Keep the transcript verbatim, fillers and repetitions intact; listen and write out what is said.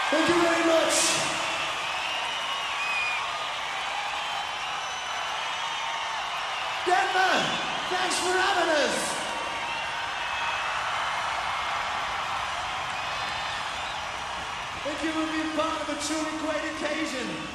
Thank you very much. Denver, thanks for having us. Thank you for being part of a truly great occasion.